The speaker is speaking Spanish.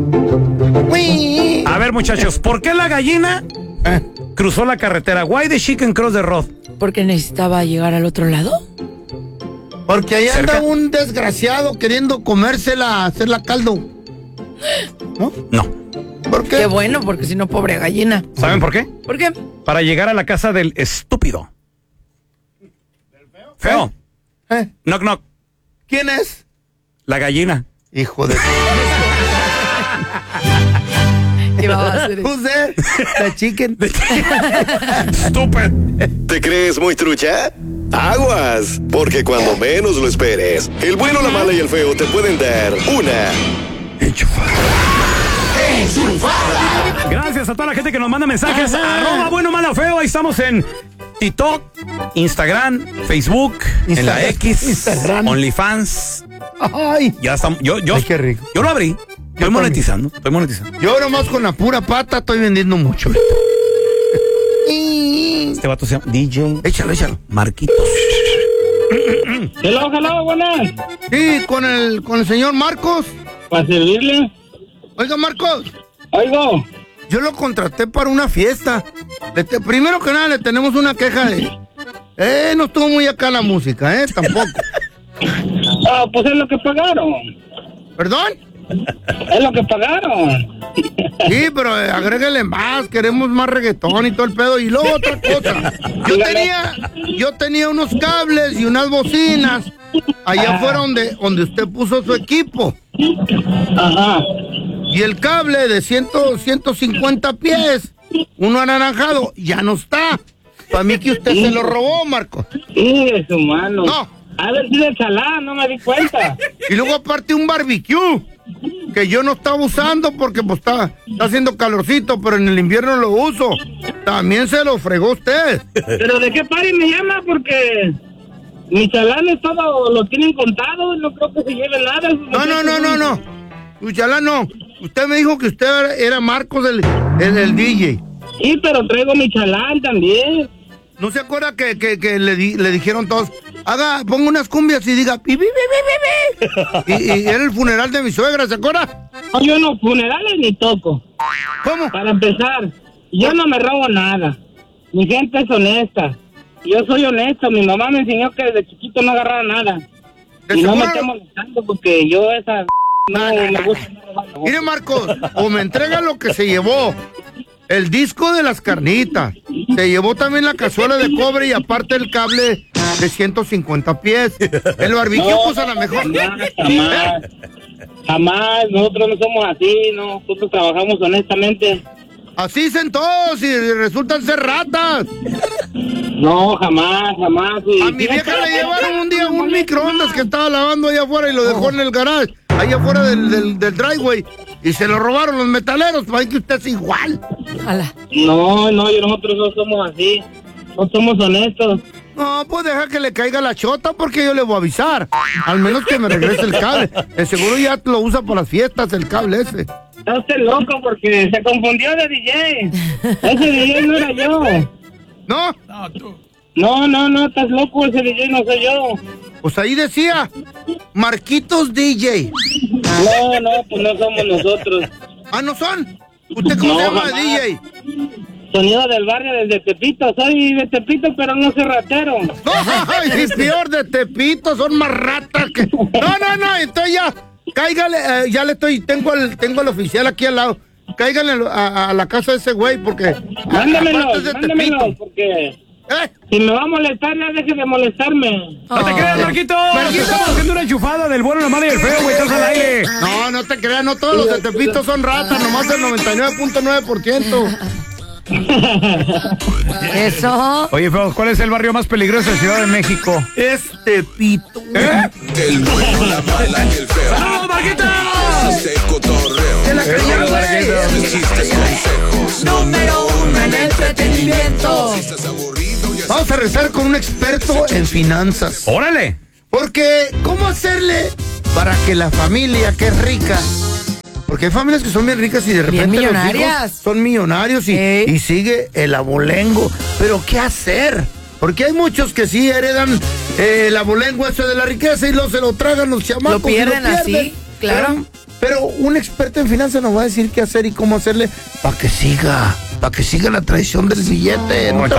A ver, muchachos, ¿por qué la gallina cruzó la carretera? Why the chicken cross the road? ¿Porque necesitaba llegar al otro lado? Porque ahí anda un desgraciado queriendo comérsela, hacerla caldo. ¿No? No. ¿Por qué? Qué bueno, porque si no, pobre gallina. ¿Saben por qué? ¿Por qué? Para llegar a la casa del estúpido. Feo. Knock, knock. ¿Quién es? La gallina. Hijo de... ¿Qué va a hacer? Who's there? The chicken. Stupid. ¿Te crees muy trucha? Aguas, porque cuando menos lo esperes, el bueno, la mala y el feo te pueden dar una enchufada. Gracias a toda la gente que nos manda mensajes. @bueno, mala, feo. Ahí estamos en TikTok, Instagram, Facebook, en la X, Instagram. OnlyFans. Ay. Ya estamos. Ay, qué rico. Yo lo abrí. Estoy monetizando. Yo nomás con la pura pata estoy vendiendo mucho. Este vato se llama DJ. Échalo. Marquitos. Hello, buenas. Sí, con el señor Marcos. ¿Para servirle? Oiga, Marcos. Oigo. Yo lo contraté para una fiesta. Primero que nada, le tenemos una queja de... no estuvo muy acá la música, tampoco. Pues es lo que pagaron. ¿Perdón? Es lo que pagaron. Sí, pero agréguele más, queremos más reggaetón y todo el pedo. Y luego otra cosa. Yo tenía unos cables y unas bocinas allá afuera donde usted puso su equipo. Ajá. Y el cable de 150 pies, uno anaranjado, ya no está. Para mí que usted se lo robó, Marco. Sí, es humano. No. A ver si de chalán, no me di cuenta. Y luego aparte un barbecue, que yo no estaba usando porque pues está haciendo calorcito, pero en el invierno lo uso. También se lo fregó usted. ¿Pero de qué party me llama? Porque mis chalanes todo lo tienen contado, no creo que se lleve nada. No. Uchalá no. Usted me dijo que usted era Marcos el DJ. Sí, pero traigo mi chalán también. ¿No se acuerda que le dijeron todos, ponga unas cumbias y diga, pi, pi, pi, pi, pi? Y era el funeral de mi suegra, ¿se acuerda? No, yo no, funerales ni toco. ¿Cómo? Para empezar, yo no me robo nada. Mi gente es honesta. Yo soy honesto. Mi mamá me enseñó que desde chiquito no agarraba nada. Y no me estoy molestando porque yo esa... No me gusta. Mire, Marcos, o me entrega lo que se llevó. El disco de las carnitas. Se llevó también la cazuela de cobre y aparte el cable de 150 pies. El barbecue puso a la mejor. Jamás. Nosotros no somos así, no. Nosotros trabajamos honestamente. Así dicen todos y resultan ser ratas. No, jamás. A mi vieja le llevaron un día un microondas que estaba lavando allá afuera y lo dejó en el garage, allá afuera del driveway. Y se lo robaron los metaleros, para que usted es igual. No, nosotros no somos así. No somos honestos. No, pues deja que le caiga la chota porque yo le voy a avisar. Al menos que me regrese el cable. De seguro ya lo usa para las fiestas, el cable ese. Está usted loco porque se confundió de DJ. Ese DJ no era yo. ¿No? No, estás loco, ese DJ no soy yo. Pues ahí decía, Marquitos DJ. No, pues no somos nosotros. ¿No son? ¿Usted cómo se llama, jamás. DJ? Sonido del barrio desde Tepito. Soy de Tepito, pero no soy ratero. No, es peor, de Tepito, son más ratas que... No, entonces ya, cáigale, ya le tengo al oficial aquí al lado. Cáigale a la casa de ese güey, porque... Mándamelo, porque... Si me va a molestar, ya deje de molestarme. No te creas, Marquito. Estamos haciendo una enchufada del bueno, la mala y el feo, güey. Estás al aire. No te creas, no todos los de Tepito son ratas, nomás el 99.9%. Eso. Oye, feo, ¿cuál es el barrio más peligroso de Ciudad de México? Es Tepito. El bueno, la mala y el feo. ¡Saludos, Marquitos! Ese cotorreo. Se la creyó, güey. Chistes, consejos. Número 1 en entretenimiento. Si estás aburrido, ya Vamos a rezar con un experto en finanzas. ¡Órale! Porque, ¿cómo hacerle para que la familia que es rica... Porque hay familias que son bien ricas y de repente Bien los millonarias. hijos son millonarios y sigue el abolengo. Pero, ¿qué hacer? Porque hay muchos que sí heredan el abolengo ese de la riqueza y luego se lo tragan los chamacos. Lo pierden así, claro. Pero un experto en finanzas nos va a decir qué hacer y cómo hacerle para que siga la tradición del billete. No te